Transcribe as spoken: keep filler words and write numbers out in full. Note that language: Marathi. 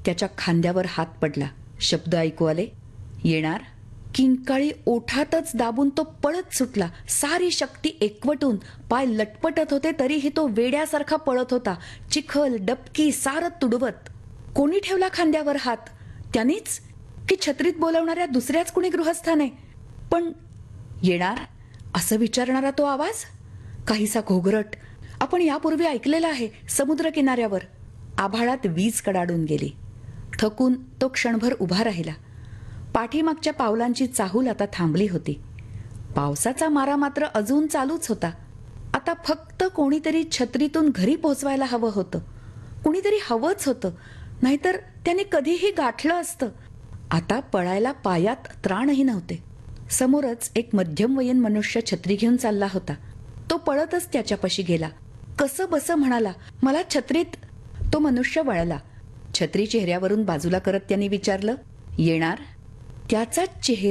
त्याच्या खांद्यावर हात पडला. शब्द ऐकू आले. येणार. किंकाळी ओठातच दाबून तो पळत सुटला. सारी शक्ती एकवटून पाय लटपटत होते तरीही तो वेड्यासारखा पळत होता. चिखल डबकी सारं तुडवत. कोणी ठेवला खांद्यावर हात? त्यानीच की छत्रीत बोलवणाऱ्या दुसऱ्याच कुणी गृहस्थाने? पण येणार असं विचारणारा तो आवाज काहीसा घोगरट आपण यापूर्वी ऐकलेला आहे. समुद्र किनाऱ्यावर आभाळात वीज कडाडून गेली. थकून तो क्षणभर उभा राहिला. पाठीमागच्या पावलांची चाहूल आता थांबली होती. पावसाचा मारा मात्र अजून चालूच होता. आता फक्त कोणीतरी छत्रीतून घरी पोहोचवायला हवं होतं. कुणीतरी हवंच होतं, नाहीतर त्याने कधीही गाठलं असतं. आता पळायला पायात त्राणही नव्हते. समोरच एक मध्यमवयीन मनुष्य छत्री घेऊन चालला होता. तो पळतच त्याच्यापाशी गेला. कसं बसं म्हणाला, मला छत्रीत. तो मनुष्य वळला. छत्री चेहऱ्यावरून बाजूला करत त्यांनी विचारलं, येणार? त्याचा चेहरा